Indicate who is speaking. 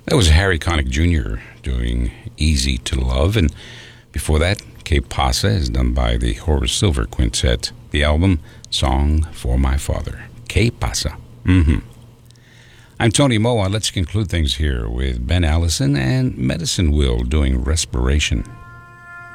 Speaker 1: That was Harry Connick Jr. doing Easy to Love. And before that, Que Pasa is done by the Horace Silver Quintet. The album, Song for My Father. Que Pasa. I'm Tony Moa. Let's conclude things here with Ben Allison and Medicine Wheel doing Respiration.